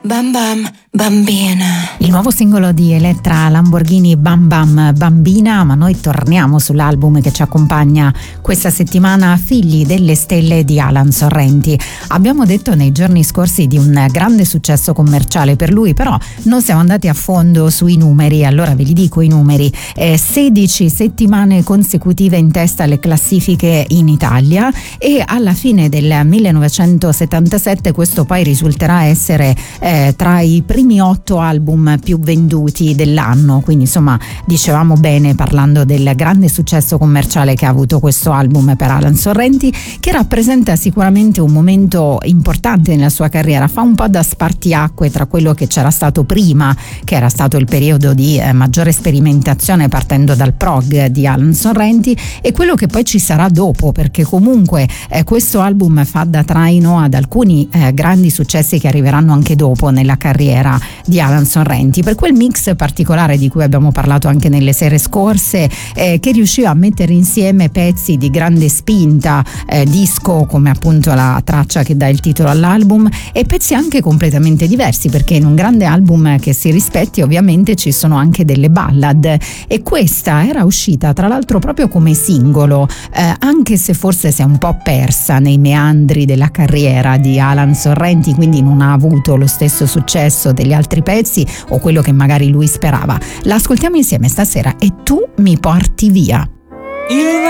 Bam Bam Bambina. Il nuovo singolo di Elettra Lamborghini, Bam Bam Bambina, ma noi torniamo sull'album che ci accompagna questa settimana, Figli delle stelle di Alan Sorrenti. Abbiamo detto nei giorni scorsi di un grande successo commerciale per lui, però non siamo andati a fondo sui numeri, allora ve li dico i numeri. 16 settimane consecutive in testa alle classifiche in Italia e alla fine del 1977 questo poi risulterà essere tra i primi 8 album più venduti dell'anno, quindi insomma dicevamo bene parlando del grande successo commerciale che ha avuto questo album per Alan Sorrenti, che rappresenta sicuramente un momento importante nella sua carriera, fa un po' da spartiacque tra quello che c'era stato prima, che era stato il periodo di maggiore sperimentazione partendo dal prog di Alan Sorrenti, e quello che poi ci sarà dopo, perché comunque questo album fa da traino ad alcuni grandi successi che arriveranno anche dopo nella carriera di Alan Sorrenti, per quel mix particolare di cui abbiamo parlato anche nelle sere scorse, che riusciva a mettere insieme pezzi di grande spinta, disco come appunto la traccia che dà il titolo all'album, e pezzi anche completamente diversi, perché in un grande album che si rispetti ovviamente ci sono anche delle ballad, e questa era uscita tra l'altro proprio come singolo, anche se forse si è un po' persa nei meandri della carriera di Alan Sorrenti, quindi non ha avuto lo stesso successo degli altri pezzi o quello che magari lui sperava. L'ascoltiamo insieme stasera, E tu mi porti via.